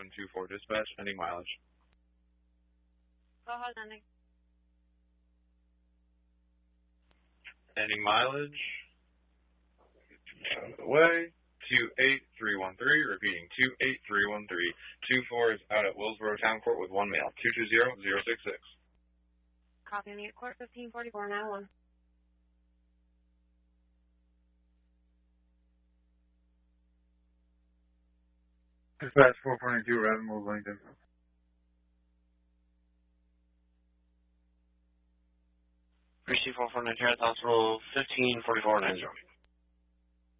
724 dispatch, ending mileage. Go ahead, ending. Ending mileage. Out of the way. 28313, repeating 28313. 24 is out at Willsboro Town Court with one male. 220066. Copy on the court 1544 91. Dispatch 442, Ravenwood, Lincoln. Receive 449 here at the hospital 154490.